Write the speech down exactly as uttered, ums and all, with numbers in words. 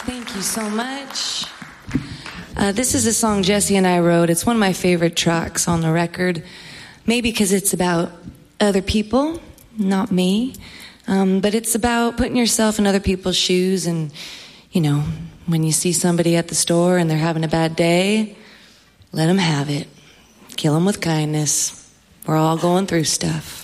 Thank you so much. Uh, this is a song Jesse and I wrote. It's one of my favorite tracks on the record. Maybe because it's about other people, not me. Um, but it's about putting yourself in other people's shoes and, you know, when you see somebody at the store and they're having a bad day, let them have it. Kill them with kindness. We're all going through stuff.